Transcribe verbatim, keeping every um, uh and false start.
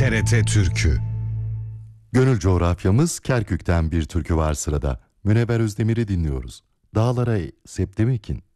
T R T Türkü. Gönül coğrafyamız Kerkük'ten bir türkü var sırada. Münevver Özdemir'i dinliyoruz. Dağlara septim ekin.